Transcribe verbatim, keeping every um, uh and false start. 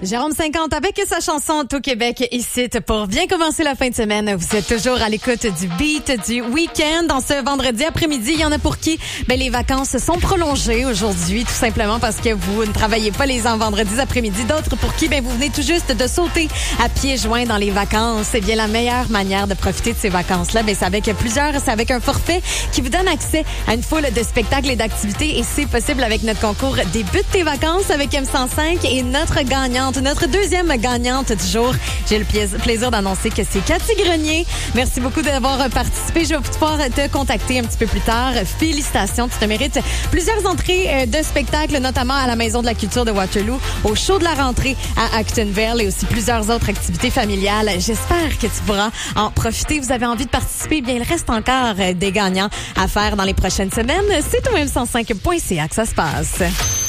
Jérôme cinquante avec sa chanson Tout Québec ici pour bien commencer la fin de semaine. Vous êtes toujours à l'écoute du beat du week-end. En ce vendredi après-midi, il y en a pour qui ben, les vacances sont prolongées aujourd'hui, tout simplement parce que vous ne travaillez pas les vendredis après-midi. D'autres pour qui ben, vous venez tout juste de sauter à pieds joints dans les vacances. C'est bien la meilleure manière de profiter de ces vacances-là. Ben, c'est avec plusieurs, c'est avec un forfait qui vous donne accès à une foule de spectacles et d'activités. Et c'est possible avec notre concours Débute tes vacances avec M cent cinq et notre gagnante. Notre deuxième gagnante du jour, j'ai le plaisir d'annoncer que c'est Cathy Grenier. Merci beaucoup d'avoir participé. Je vais pouvoir te contacter un petit peu plus tard. Félicitations, tu te mérites plusieurs entrées de spectacles, notamment à la Maison de la Culture de Waterloo, au show de la rentrée à Actonville et aussi plusieurs autres activités familiales. J'espère que tu pourras en profiter. Vous avez envie de participer? Bien, il reste encore des gagnants à faire dans les prochaines semaines. C'est au M cent cinq point C A que ça se passe.